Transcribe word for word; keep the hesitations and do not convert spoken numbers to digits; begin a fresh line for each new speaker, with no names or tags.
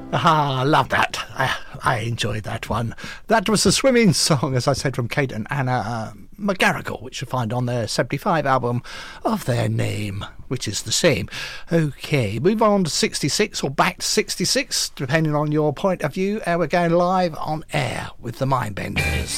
Ah, I love that. I, I enjoyed that one. That was the swimming song, as I said, from Kate and Anna uh, McGarrigle, which you'll find on their seventy-five album of their name, which is the same. Okay, move on to sixty-six or back to sixty-six, depending on your point of view. Uh, we're going live on air with the Mindbenders.